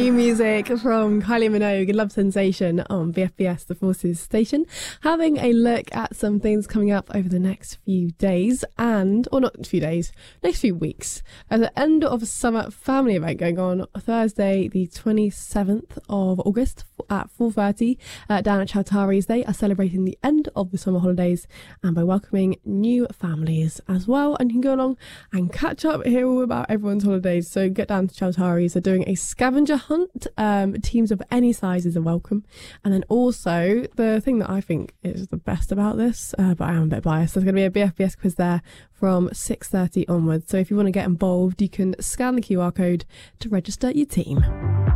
new music from Kylie Minogue, Love Sensation on BFBS, the Forces station. Having a look at some things coming up over the next few days or not few days, next few weeks. At the end of a summer family event going on Thursday, the 27th of August at 4:30 down at Chowtaris. They are celebrating the end of the summer holidays and by welcoming new families as well. And you can go along and catch up, hear all about everyone's holidays. So get down to Chowtaris. They're doing a scavenger hunt. Teams of any sizes are welcome. And then also the thing that I think is the best about this, but I am a bit biased, there's going to be a BFBS quiz there from 6:30 onwards. So if you want to get involved, you can scan the QR code to register your team.